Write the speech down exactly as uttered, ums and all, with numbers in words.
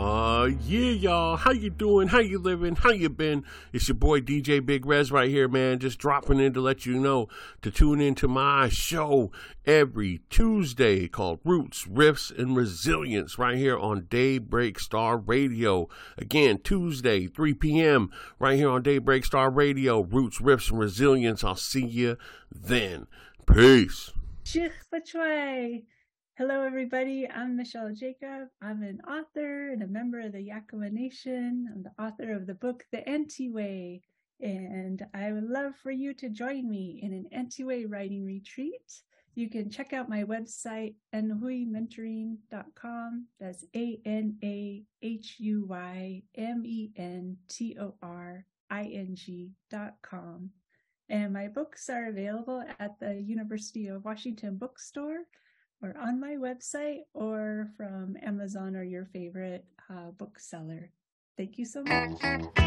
Uh, yeah, y'all. How you doing? How you living? How you been? It's your boy D J Big Rez right here, man. Just dropping in to let you know to tune into my show every Tuesday called Roots, Riffs, and Resilience right here on Daybreak Star Radio. Again, Tuesday, three p.m. right here on Daybreak Star Radio. Roots, Riffs, and Resilience. I'll see you then. Peace. Hello, everybody. I'm Michelle Jacob. I'm an author and a member of the Yakama Nation. I'm the author of the book, The Anti-Way. And I would love for you to join me in an anti-way writing retreat. You can check out my website, anahui mentoring dot com. That's A N A H U Y M E N T O R I N G dot com. And my books are available at the University of Washington bookstore, or on my website, or from Amazon or your favorite uh, bookseller. Thank you so much.